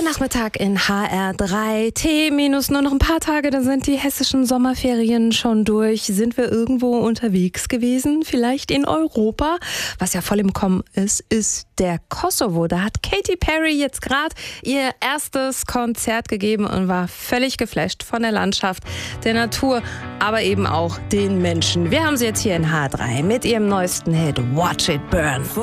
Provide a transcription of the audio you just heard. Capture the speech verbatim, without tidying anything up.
Nachmittag in H R drei. T minus nur noch ein paar Tage, dann sind die hessischen Sommerferien schon durch. Sind wir irgendwo unterwegs gewesen? Vielleicht in Europa? Was ja voll im Kommen ist, ist der Kosovo. Da hat Katy Perry jetzt gerade ihr erstes Konzert gegeben und war völlig geflasht von der Landschaft, der Natur, aber eben auch den Menschen. Wir haben sie jetzt hier in H R drei mit ihrem neuesten Hit Watch It Burn.